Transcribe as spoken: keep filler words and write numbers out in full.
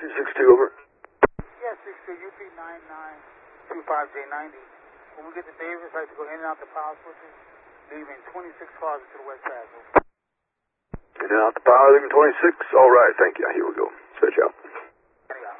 two six two, over. Yeah, six two, U P nine nine two five J ninety. When we get to Davis, I like to go in and out the power switches, leaving twenty-six cars to the west side. In and out the power, leaving twenty-six. All right, thank you. Here we go. Switch out.